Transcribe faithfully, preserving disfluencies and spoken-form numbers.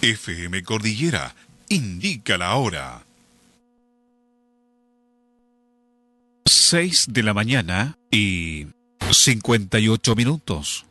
F M Cordillera indica la hora. Seis de la mañana y cincuenta y ocho minutos.